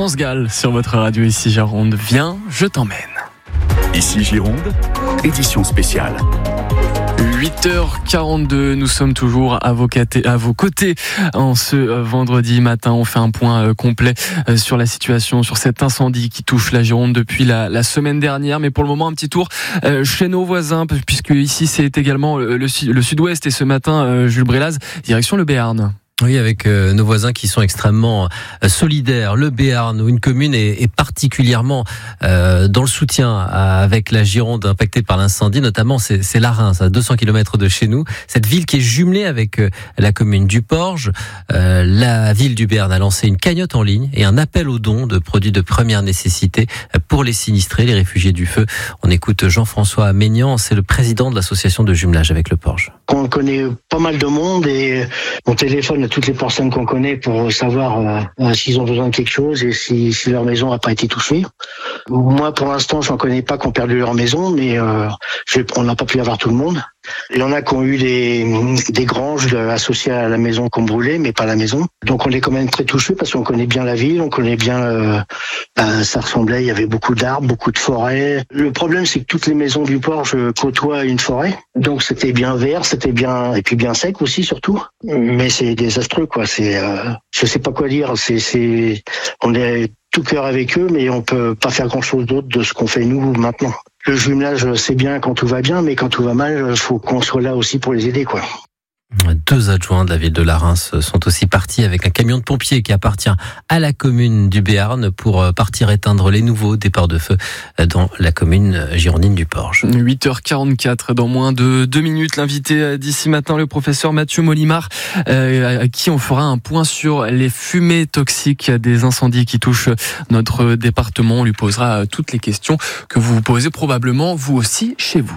France Gall sur votre radio ici Gironde. Viens, je t'emmène. Ici Gironde, édition spéciale. 8h42, nous sommes toujours à vos côtés en ce vendredi matin. On fait un point complet sur la situation, sur cet incendie qui touche la Gironde depuis la semaine dernière. Mais pour le moment, un petit tour chez nos voisins, puisque ici c'est également le sud-ouest. Et ce matin, Jules Brélaz, direction le Béarn. Oui, avec nos voisins qui sont extrêmement solidaires. Le Béarn, où une commune est particulièrement dans le soutien avec la Gironde impactée par l'incendie, notamment c'est Larins, à 200 km de chez nous. Cette ville qui est jumelée avec la commune du Porge. La ville du Béarn a lancé une cagnotte en ligne et un appel aux dons de produits de première nécessité pour les sinistrés, les réfugiés du feu. On écoute Jean-François Maignan, c'est le président de l'association de jumelage avec le Porge. On connaît pas mal de monde et on téléphone à toutes les personnes qu'on connaît pour savoir s'ils ont besoin de quelque chose et si leur maison n'a pas été touchée. Moi, pour l'instant, je n'en connais pas qui ont perdu leur maison, mais on n'a pas pu avoir tout le monde. Il y en a qui ont eu des granges associées à la maison qu'on brûlait, mais pas la maison. Donc on est quand même très touchés parce qu'on connaît bien la ville, on connaît bien... ça ressemblait, il y avait beaucoup d'arbres, beaucoup de forêts. Le problème, c'est que toutes les maisons du Porge côtoient une forêt. Donc c'était bien vert, c'était bien... Et puis bien sec aussi, surtout. Mais c'est désastreux, quoi. Je sais pas quoi dire. On est tout cœur avec eux, mais on peut pas faire grand-chose d'autre de ce qu'on fait nous maintenant. Le jumelage, c'est bien quand tout va bien, mais quand tout va mal, il faut qu'on soit là aussi pour les aider, quoi. 2 adjoints de la ville de Larins sont aussi partis avec un camion de pompiers qui appartient à la commune du Béarn pour partir éteindre les nouveaux départs de feu dans la commune girondine du Porge. 8h44, dans moins de 2 minutes, l'invité d'ici matin, le professeur Mathieu Molimar, à qui on fera un point sur les fumées toxiques des incendies qui touchent notre département. On lui posera toutes les questions que vous vous posez probablement vous aussi chez vous.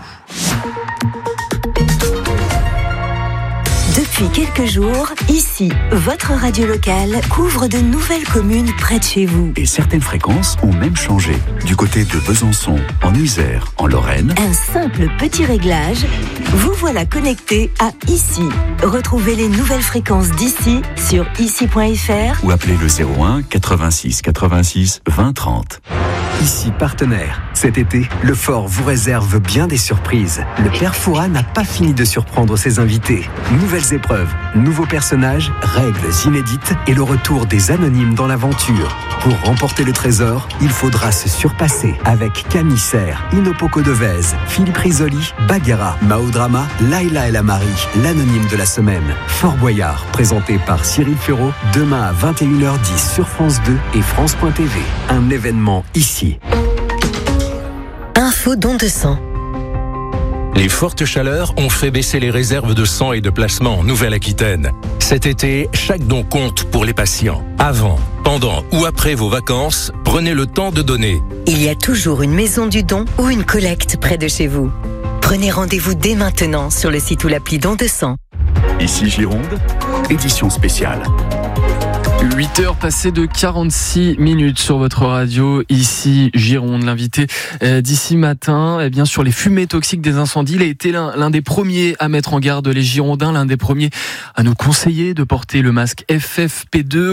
Depuis quelques jours, ici, votre radio locale couvre de nouvelles communes près de chez vous. Et certaines fréquences ont même changé. Du côté de Besançon, en Isère, en Lorraine. Un simple petit réglage, vous voilà connecté à Ici. Retrouvez les nouvelles fréquences d'ici sur ici.fr Ou appelez le 01 86 86 20 30. Ici partenaire. Cet été, le Fort vous réserve bien des surprises. Le Père Fouras n'a pas fini de surprendre ses invités. Nouvelles épreuves, nouveaux personnages, règles inédites et le retour des anonymes dans l'aventure. Pour remporter le trésor, il faudra se surpasser avec Camille Serre, Inopoko Devez, Philippe Risoli, Bagheera, Maodrama, Laila El Amari, l'anonyme de la semaine. Fort Boyard, présenté par Cyril Ferraud, demain à 21h10 sur France 2 et France.tv. Un événement ici. Info don de sang. Les fortes chaleurs ont fait baisser les réserves de sang et de plasma en Nouvelle-Aquitaine. Cet été, chaque don compte pour les patients. Avant, pendant ou après vos vacances, prenez le temps de donner. Il y a toujours une maison du don ou une collecte près de chez vous. Prenez rendez-vous dès maintenant sur le site ou l'appli don de sang. Ici Gironde, édition spéciale. 8h passées de 46 minutes sur votre radio, ici Gironde. L'invité d'ici matin, eh bien, sur les fumées toxiques des incendies. Il a été l'un des premiers à mettre en garde les Girondins, l'un des premiers à nous conseiller de porter le masque FFP2.